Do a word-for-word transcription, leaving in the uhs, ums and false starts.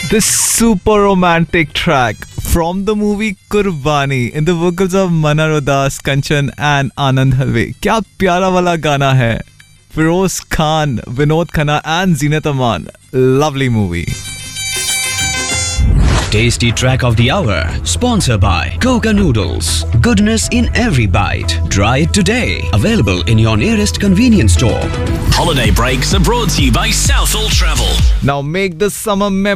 This super romantic track from the movie Kurbani in the vocals of Manar Das, Kanchan and Anand Halve. क्या प्यारा वाला गाना है. Feroz Khan, Vinod Khanna and Zinat Aman. Lovely movie. Tasty track of the hour, sponsored by Coca Noodles. Goodness in every bite. Try it today. Available in your nearest convenience store. Holiday breaks are brought to you by Southall Travel. Now make the summer memorable.